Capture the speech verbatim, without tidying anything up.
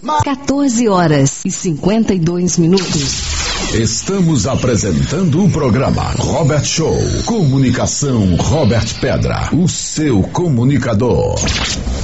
quatorze horas e cinquenta e dois minutos. Estamos apresentando o programa Robert Show. Comunicação Robert Pedra, o seu comunicador.